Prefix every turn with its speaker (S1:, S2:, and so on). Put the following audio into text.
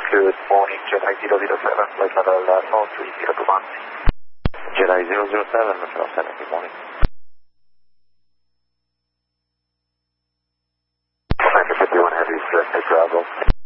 S1: Good morning, Jedi 007, flight level 4301.
S2: Jedi 007, Michelle 7, good morning.
S1: Commander 51 Heavy, Bravo.